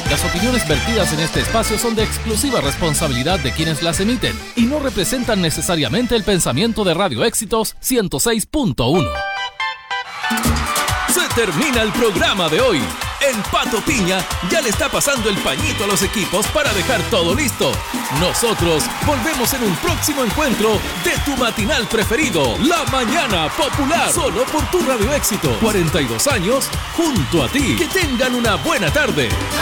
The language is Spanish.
Las opiniones vertidas en este espacio son de exclusiva responsabilidad de quienes las emiten y no representan necesariamente el pensamiento de Radio Éxitos 106.1. Se termina el programa de hoy. El Pato Piña ya le está pasando el pañito a los equipos para dejar todo listo. Nosotros volvemos en un próximo encuentro de tu matinal preferido, La Mañana Popular, solo por tu Radio Éxito. 42 años junto a ti. Que tengan una buena tarde.